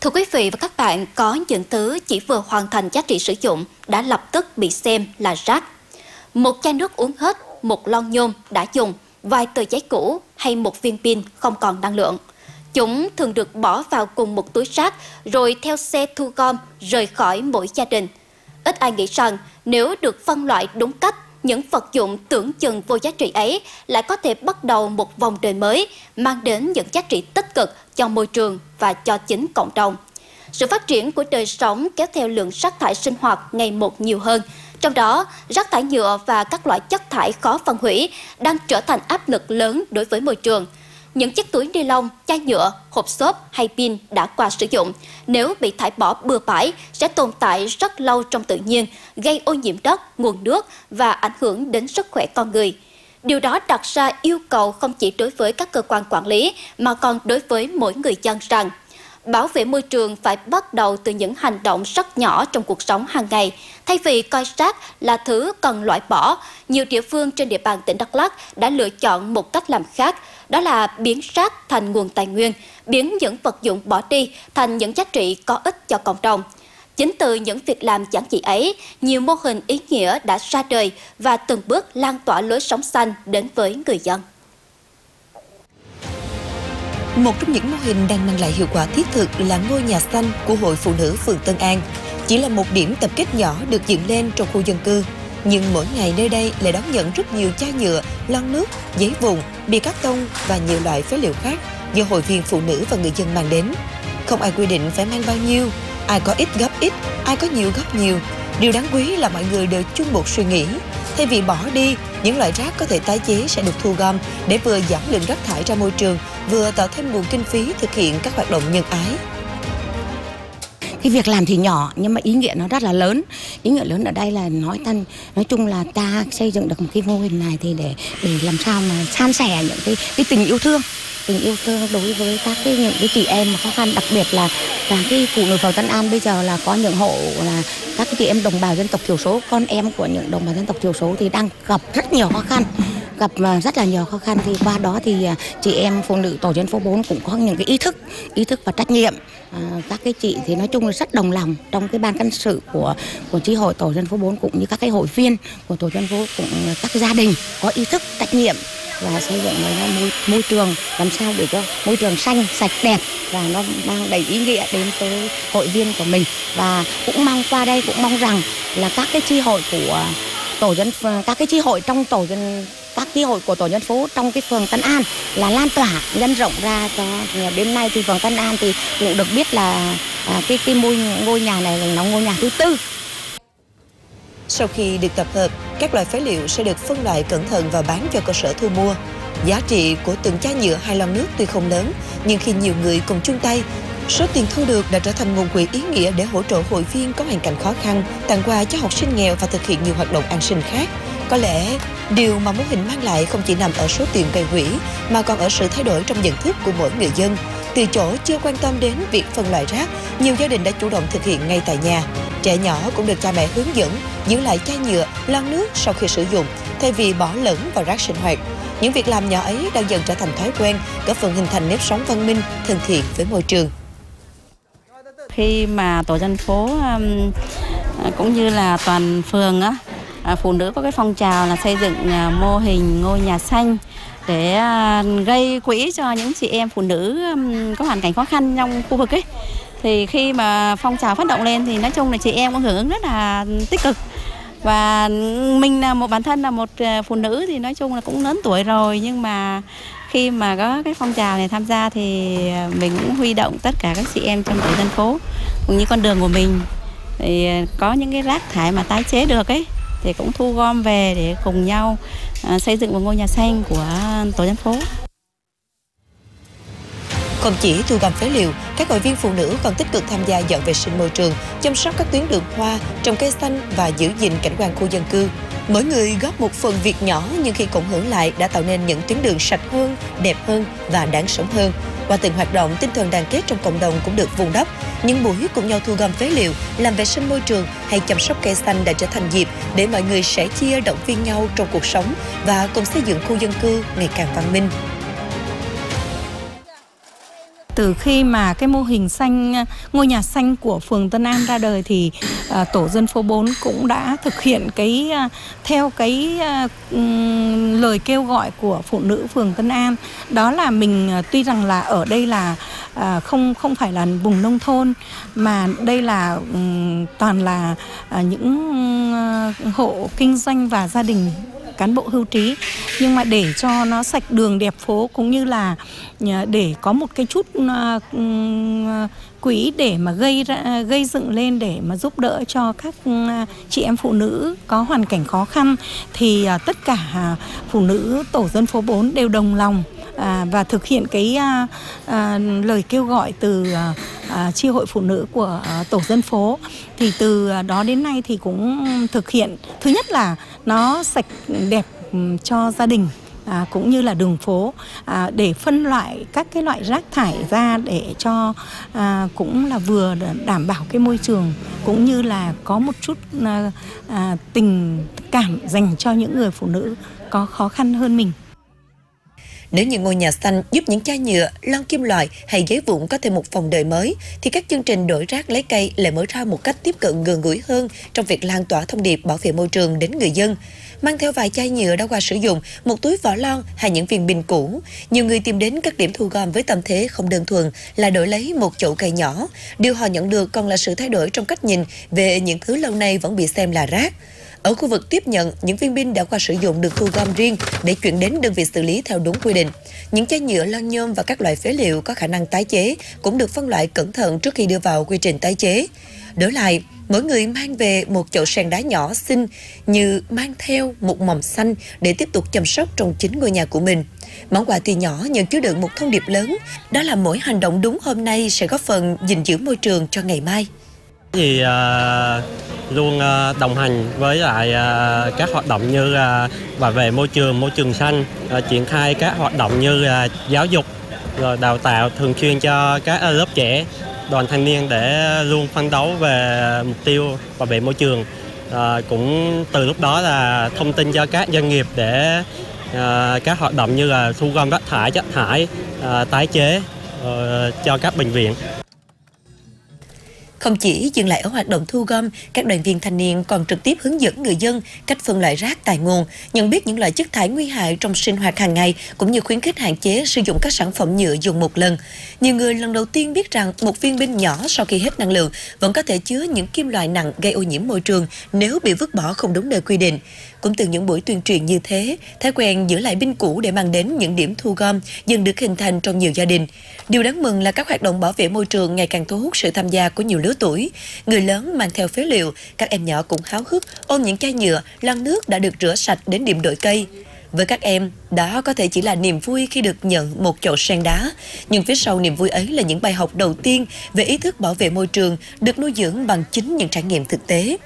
Thưa quý vị và các bạn, có những thứ chỉ vừa hoàn thành giá trị sử dụng đã lập tức bị xem là rác. Một chai nước uống hết, một lon nhôm đã dùng, vài tờ giấy cũ hay một viên pin không còn năng lượng. Chúng thường được bỏ vào cùng một túi rác rồi theo xe thu gom rời khỏi mỗi gia đình. Ít ai nghĩ rằng nếu được phân loại đúng cách, những vật dụng tưởng chừng vô giá trị ấy lại có thể bắt đầu một vòng đời mới, mang đến những giá trị tích cực cho môi trường và cho chính cộng đồng. Sự phát triển của đời sống kéo theo lượng rác thải sinh hoạt ngày một nhiều hơn. Trong đó, rác thải nhựa và các loại chất thải khó phân hủy đang trở thành áp lực lớn đối với môi trường. Những chiếc túi ni lông, chai nhựa, hộp xốp hay pin đã qua sử dụng, nếu bị thải bỏ bừa bãi sẽ tồn tại rất lâu trong tự nhiên, gây ô nhiễm đất, nguồn nước và ảnh hưởng đến sức khỏe con người. Điều đó đặt ra yêu cầu không chỉ đối với các cơ quan quản lý mà còn đối với mỗi người dân rằng bảo vệ môi trường phải bắt đầu từ những hành động rất nhỏ trong cuộc sống hàng ngày. Thay vì coi rác là thứ cần loại bỏ, nhiều địa phương trên địa bàn tỉnh Đắk Lắk đã lựa chọn một cách làm khác, đó là biến rác thành nguồn tài nguyên, biến những vật dụng bỏ đi thành những giá trị có ích cho cộng đồng. Chính từ những việc làm giản dị ấy, nhiều mô hình ý nghĩa đã ra đời và từng bước lan tỏa lối sống xanh đến với người dân. Một trong những mô hình đang mang lại hiệu quả thiết thực là ngôi nhà xanh của Hội Phụ nữ phường Tân An. Chỉ là một điểm tập kết nhỏ được dựng lên trong khu dân cư, nhưng mỗi ngày nơi đây lại đón nhận rất nhiều chai nhựa, lon nước, giấy vụn, bìa cát tông và nhiều loại phế liệu khác do hội viên phụ nữ và người dân mang đến. Không ai quy định phải mang bao nhiêu, ai có ít góp ít, ai có nhiều góp nhiều. Điều đáng quý là mọi người đều chung một suy nghĩ. Thay vì bỏ đi, những loại rác có thể tái chế sẽ được thu gom để vừa giảm lượng rác thải ra môi trường, vừa tạo thêm nguồn kinh phí thực hiện các hoạt động nhân ái. Cái việc làm thì nhỏ nhưng mà ý nghĩa nó rất là lớn. Ý nghĩa lớn ở đây là nói chung là ta xây dựng được một cái mô hình này thì để làm sao mà san sẻ những cái tình yêu thương đối với các những cái chị em mà khó khăn, đặc biệt là cái phụ nữ phường Tân An bây giờ là có những hộ là các cái chị em đồng bào dân tộc thiểu số, con em của những đồng bào dân tộc thiểu số thì đang gặp rất nhiều khó khăn. Gặp rất là nhiều khó khăn thì qua đó thì chị em phụ nữ tổ dân phố 4 cũng có những cái ý thức và trách nhiệm. Các cái chị thì nói chung là rất đồng lòng trong cái ban cán sự của chi hội tổ dân phố 4 cũng như các cái hội viên của tổ dân phố, cũng các gia đình có ý thức trách nhiệm và xây dựng môi trường làm sao để cho môi trường xanh sạch đẹp và nó mang đầy ý nghĩa đến với hội viên của mình. Và cũng qua đây cũng mong rằng là các cái chi hội của các cái chi hội trong các chi hội của tổ dân phố trong cái phường Tân An là lan tỏa nhân rộng ra cho đến nay thì phường Tân An thì cũng được biết là cái ngôi nhà này là ngôi nhà thứ 4. Sau khi được tập hợp, các loại phế liệu sẽ được phân loại cẩn thận và bán cho cơ sở thu mua. Giá trị của từng chai nhựa hay lon nước tuy không lớn, nhưng khi nhiều người cùng chung tay, số tiền thu được đã trở thành nguồn quỹ ý nghĩa để hỗ trợ hội viên có hoàn cảnh khó khăn, tặng quà cho học sinh nghèo và thực hiện nhiều hoạt động an sinh khác. Có lẽ, điều mà mô hình mang lại không chỉ nằm ở số tiền gây quỹ, mà còn ở sự thay đổi trong nhận thức của mỗi người dân. Từ chỗ chưa quan tâm đến việc phân loại rác, nhiều gia đình đã chủ động thực hiện ngay tại nhà. Trẻ nhỏ cũng được cha mẹ hướng dẫn giữ lại chai nhựa, lon nước sau khi sử dụng, thay vì bỏ lẫn vào rác sinh hoạt. Những việc làm nhỏ ấy đang dần trở thành thói quen, góp phần hình thành nếp sống văn minh, thân thiện với môi trường. Khi mà tổ dân phố cũng như là toàn phường phụ nữ có cái phong trào là xây dựng mô hình ngôi nhà xanh để gây quỹ cho những chị em phụ nữ có hoàn cảnh khó khăn trong khu vực ấy, thì khi mà phong trào phát động lên thì nói chung là chị em cũng hưởng ứng rất là tích cực. Và mình là bản thân là một phụ nữ thì nói chung là cũng lớn tuổi rồi, nhưng mà khi mà có cái phong trào này tham gia thì mình cũng huy động tất cả các chị em trong tổ dân phố cũng như con đường của mình, thì có những cái rác thải mà tái chế được ấy thì cũng thu gom về để cùng nhau xây dựng một ngôi nhà xanh của tổ dân phố. Không chỉ thu gom phế liệu, các hội viên phụ nữ còn tích cực tham gia dọn vệ sinh môi trường, chăm sóc các tuyến đường hoa, trồng cây xanh và giữ gìn cảnh quan khu dân cư. Mỗi người góp một phần việc nhỏ nhưng khi cộng hưởng lại đã tạo nên những tuyến đường sạch hơn, đẹp hơn và đáng sống hơn. Qua từng hoạt động, tinh thần đoàn kết trong cộng đồng cũng được vun đắp. Những buổi cùng nhau thu gom phế liệu, làm vệ sinh môi trường hay chăm sóc cây xanh đã trở thành dịp để mọi người sẻ chia, động viên nhau trong cuộc sống và cùng xây dựng khu dân cư ngày càng văn minh. Từ khi mà cái mô hình ngôi nhà xanh của phường Tân An ra đời thì tổ dân phố 4 cũng đã thực hiện theo lời kêu gọi của phụ nữ phường Tân An. Đó là mình tuy rằng là ở đây là không phải là vùng nông thôn, mà đây là toàn là những hộ kinh doanh và gia đình cán bộ hưu trí, nhưng mà để cho nó sạch đường đẹp phố, cũng như là để có một cái chút quỹ để mà gây dựng lên để mà giúp đỡ cho các chị em phụ nữ có hoàn cảnh khó khăn, thì tất cả phụ nữ tổ dân phố 4 đều đồng lòng và thực hiện cái lời kêu gọi từ chi hội phụ nữ của tổ dân phố. Thì từ đó đến nay thì cũng thực hiện, thứ nhất là nó sạch đẹp cho gia đình, cũng như là đường phố, để phân loại các cái loại rác thải ra để cho cũng là vừa đảm bảo cái môi trường, cũng như là có một chút tình cảm dành cho những người phụ nữ có khó khăn hơn mình. Nếu như ngôi nhà xanh giúp những chai nhựa, lon kim loại hay giấy vụn có thêm một vòng đời mới, thì các chương trình đổi rác lấy cây lại mở ra một cách tiếp cận gần gũi hơn trong việc lan tỏa thông điệp bảo vệ môi trường đến người dân. Mang theo vài chai nhựa đã qua sử dụng, một túi vỏ lon hay những viên pin cũ, nhiều người tìm đến các điểm thu gom với tâm thế không đơn thuần là đổi lấy một chậu cây nhỏ. Điều họ nhận được còn là sự thay đổi trong cách nhìn về những thứ lâu nay vẫn bị xem là rác. Ở khu vực tiếp nhận, những viên pin đã qua sử dụng được thu gom riêng để chuyển đến đơn vị xử lý theo đúng quy định. Những chai nhựa, lon nhôm và các loại phế liệu có khả năng tái chế cũng được phân loại cẩn thận trước khi đưa vào quy trình tái chế. Đổi lại, mỗi người mang về một chậu sen đá nhỏ xinh, như mang theo một mầm xanh để tiếp tục chăm sóc trong chính ngôi nhà của mình. Món quà tuy nhỏ nhưng chứa đựng một thông điệp lớn, đó là mỗi hành động đúng hôm nay sẽ góp phần gìn giữ môi trường cho ngày mai. Thì luôn đồng hành với lại các hoạt động như bảo vệ môi trường xanh, triển khai các hoạt động như giáo dục, rồi đào tạo thường xuyên cho các lớp trẻ, đoàn thanh niên để luôn phấn đấu về mục tiêu bảo vệ môi trường. Cũng từ lúc đó là thông tin cho các doanh nghiệp để các hoạt động như là thu gom rác thải, chất thải, tái chế cho các bệnh viện. Không chỉ dừng lại ở hoạt động thu gom, các đoàn viên thanh niên còn trực tiếp hướng dẫn người dân cách phân loại rác tại nguồn, nhận biết những loại chất thải nguy hại trong sinh hoạt hàng ngày, cũng như khuyến khích hạn chế sử dụng các sản phẩm nhựa dùng một lần. Nhiều người lần đầu tiên biết rằng một viên pin nhỏ sau khi hết năng lượng vẫn có thể chứa những kim loại nặng gây ô nhiễm môi trường nếu bị vứt bỏ không đúng nơi quy định. Cũng từ những buổi tuyên truyền như thế, thói quen giữ lại pin cũ để mang đến những điểm thu gom dần được hình thành trong nhiều gia đình. Điều đáng mừng là các hoạt động bảo vệ môi trường ngày càng thu hút sự tham gia của nhiều lứa tuổi. Người lớn mang theo phế liệu, các em nhỏ cũng háo hức ôm những chai nhựa, lon nước đã được rửa sạch đến điểm đổi cây. Với các em, đó có thể chỉ là niềm vui khi được nhận một chậu sen đá, nhưng phía sau niềm vui ấy là những bài học đầu tiên về ý thức bảo vệ môi trường được nuôi dưỡng bằng chính những trải nghiệm thực tế.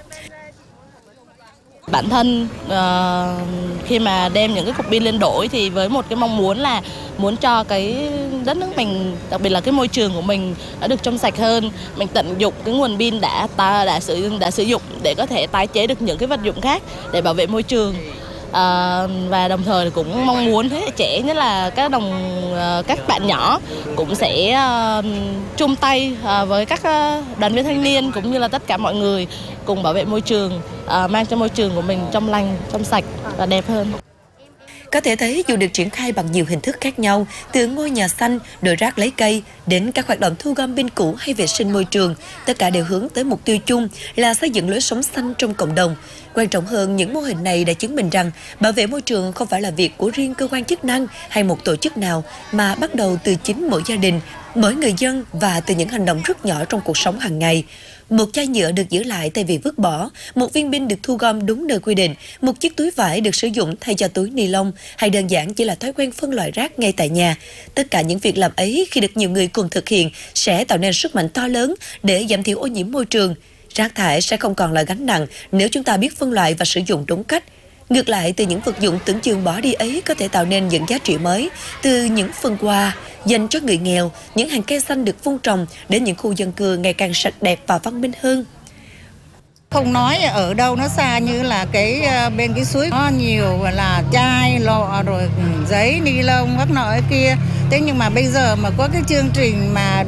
Bản thân khi mà đem những cái cục pin lên đổi thì với một cái mong muốn là muốn cho cái đất nước mình, đặc biệt là cái môi trường của mình đã được trong sạch hơn, mình tận dụng cái nguồn pin đã sử dụng để có thể tái chế được những cái vật dụng khác để bảo vệ môi trường. Và đồng thời cũng mong muốn thế hệ trẻ, nhất là các bạn nhỏ cũng sẽ chung tay với các đoàn viên thanh niên cũng như là tất cả mọi người cùng bảo vệ môi trường, mang cho môi trường của mình trong lành, trong sạch và đẹp hơn. Có thể thấy dù được triển khai bằng nhiều hình thức khác nhau, từ ngôi nhà xanh, đổi rác lấy cây, đến các hoạt động thu gom pin cũ hay vệ sinh môi trường, tất cả đều hướng tới mục tiêu chung là xây dựng lối sống xanh trong cộng đồng. Quan trọng hơn, những mô hình này đã chứng minh rằng bảo vệ môi trường không phải là việc của riêng cơ quan chức năng hay một tổ chức nào, mà bắt đầu từ chính mỗi gia đình, mỗi người dân và từ những hành động rất nhỏ trong cuộc sống hàng ngày. Một chai nhựa được giữ lại thay vì vứt bỏ, một viên pin được thu gom đúng nơi quy định, một chiếc túi vải được sử dụng thay cho túi ni lông, hay đơn giản chỉ là thói quen phân loại rác ngay tại nhà. Tất cả những việc làm ấy khi được nhiều người cùng thực hiện sẽ tạo nên sức mạnh to lớn để giảm thiểu ô nhiễm môi trường. Rác thải sẽ không còn là gánh nặng nếu chúng ta biết phân loại và sử dụng đúng cách. Ngược lại, từ những vật dụng tưởng chừng bỏ đi ấy có thể tạo nên những giá trị mới, từ những phần quà dành cho người nghèo, những hàng cây xanh được vun trồng đến những khu dân cư ngày càng sạch đẹp và văn minh hơn. Không nói ở đâu nó xa như là bên cái suối có nhiều là chai, lọ rồi giấy ni lông các loại kia, Thế nhưng mà bây giờ mà có cái chương trình mà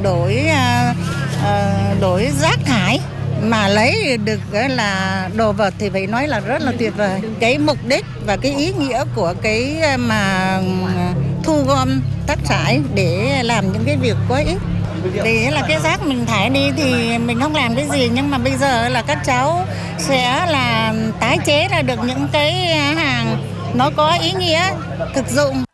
đổi rác thải mà lấy được là đồ vật thì phải nói là rất là tuyệt vời. Cái mục đích và cái ý nghĩa của cái mà thu gom rác thải để làm những cái việc có ích. Để là cái rác mình thải đi thì mình không làm cái gì, nhưng mà bây giờ là các cháu sẽ là tái chế ra được những cái hàng nó có ý nghĩa thực dụng.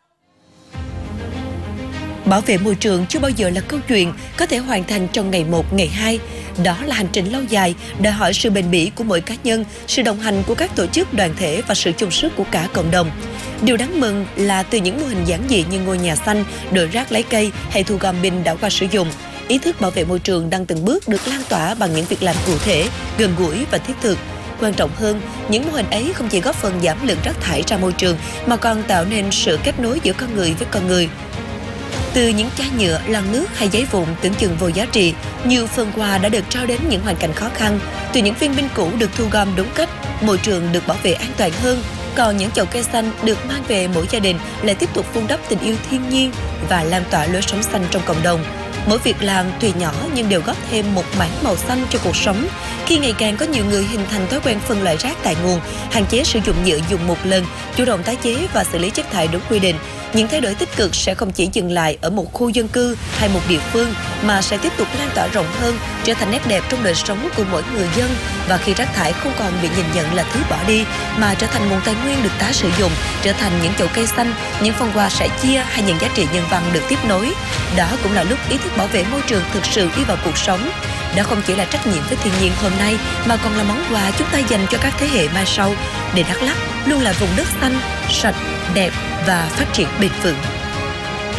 Bảo vệ môi trường chưa bao giờ là câu chuyện có thể hoàn thành trong ngày 1, ngày 2. Đó là hành trình lâu dài, đòi hỏi sự bền bỉ của mỗi cá nhân, sự đồng hành của các tổ chức đoàn thể và sự chung sức của cả cộng đồng. Điều đáng mừng là từ những mô hình giản dị như ngôi nhà xanh, đội rác lấy cây hay thu gom pin đã qua sử dụng, ý thức bảo vệ môi trường đang từng bước được lan tỏa bằng những việc làm cụ thể, gần gũi và thiết thực. Quan trọng hơn, những mô hình ấy không chỉ góp phần giảm lượng rác thải ra môi trường mà còn tạo nên sự kết nối giữa con người với con người. Từ những chai nhựa, lon nước hay giấy vụn tưởng chừng vô giá trị, nhiều phần quà đã được trao đến những hoàn cảnh khó khăn. Từ những viên pin cũ được thu gom đúng cách, môi trường được bảo vệ an toàn hơn. Còn những chậu cây xanh được mang về mỗi gia đình lại tiếp tục vun đắp tình yêu thiên nhiên và lan tỏa lối sống xanh trong cộng đồng. Mỗi việc làm tuy nhỏ nhưng đều góp thêm một mảng màu xanh cho cuộc sống. Khi ngày càng có nhiều người hình thành thói quen phân loại rác tại nguồn, hạn chế sử dụng nhựa dùng một lần, chủ động tái chế và xử lý chất thải đúng quy định, những thay đổi tích cực sẽ không chỉ dừng lại ở một khu dân cư hay một địa phương mà sẽ tiếp tục lan tỏa rộng hơn, trở thành nét đẹp trong đời sống của mỗi người dân. Và khi rác thải không còn bị nhìn nhận là thứ bỏ đi mà trở thành nguồn tài nguyên được tái sử dụng, trở thành những chậu cây xanh, những phần quà sẻ chia hay những giá trị nhân văn được tiếp nối, đó cũng là lúc ý thức bảo vệ môi trường thực sự đi vào cuộc sống. Đó không chỉ là trách nhiệm với thiên nhiên hôm nay mà còn là món quà chúng ta dành cho các thế hệ mai sau để Đắk Lắk luôn là vùng đất xanh, sạch, đẹp và phát triển bền vững.